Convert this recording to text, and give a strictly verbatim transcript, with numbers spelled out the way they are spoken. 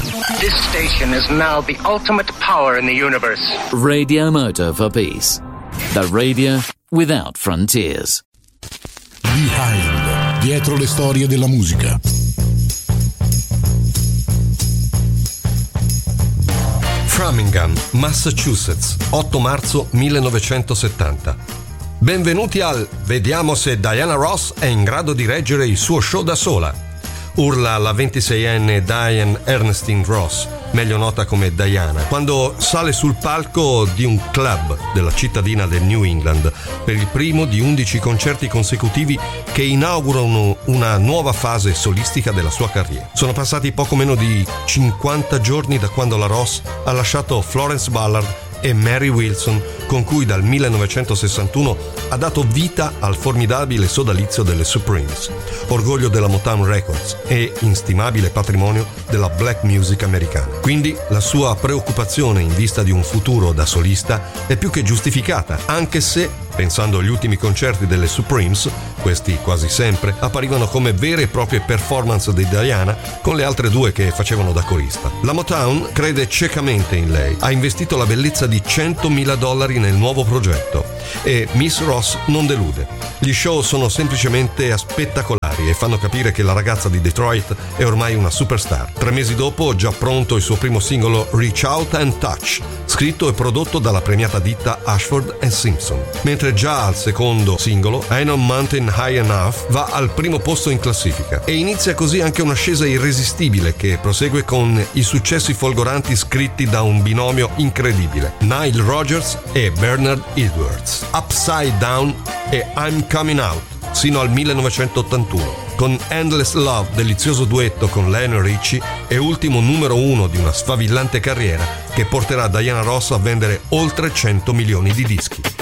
This station is now the ultimate power in the universe. Radio Moto for Peace. The radio without frontiers. Behind. Dietro le storie della musica. Framingham, Massachusetts, otto marzo millenovecentosettanta. Benvenuti al Vediamo se Diana Ross è in grado di reggere il suo show da sola. Urla la ventiseienne Diane Ernestine Ross, meglio nota come Diana, quando sale sul palco di un club della cittadina del New England per il primo di undici concerti consecutivi che inaugurano una nuova fase solistica della sua carriera. Sono passati poco meno di cinquanta giorni da quando la Ross ha lasciato Florence Ballard e Mary Wilson, con cui dal millenovecentosessantuno ha dato vita al formidabile sodalizio delle Supremes, orgoglio della Motown Records e instimabile patrimonio della black music americana. Quindi la sua preoccupazione in vista di un futuro da solista è più che giustificata, anche se, pensando agli ultimi concerti delle Supremes, questi quasi sempre apparivano come vere e proprie performance di Diana con le altre due che facevano da corista. La Motown crede ciecamente in lei, ha investito la bellezza di centomila dollari nel nuovo progetto e Miss Ross non delude. Gli show sono semplicemente spettacolari e fanno capire che la ragazza di Detroit è ormai una superstar. Tre mesi dopo, già pronto il suo primo singolo Reach Out and Touch, scritto e prodotto dalla premiata ditta Ashford and Simpson, mentre già al secondo singolo Ain't No Mountain High Enough va al primo posto in classifica e inizia così anche un'ascesa irresistibile che prosegue con i successi folgoranti scritti da un binomio incredibile, Nile Rodgers e Bernard Edwards, Upside Down e I'm Coming Out, sino al millenovecentottantuno, con Endless Love, delizioso duetto con Lionel Richie e ultimo numero uno di una sfavillante carriera che porterà Diana Ross a vendere oltre cento milioni di dischi.